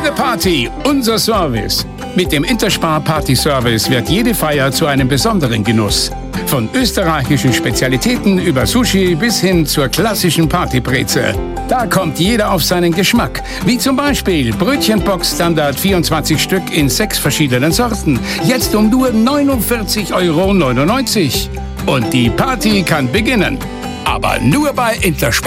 Unsere Party, unser Service. Mit dem Interspar Party Service wird jede Feier zu einem besonderen Genuss. Von österreichischen Spezialitäten über Sushi bis hin zur klassischen Partybreze. Da kommt jeder auf seinen Geschmack. Wie zum Beispiel Brötchenbox Standard 24 Stück in 6 verschiedenen Sorten. Jetzt um nur 49,99 Euro. Und die Party kann beginnen. Aber nur bei Interspar.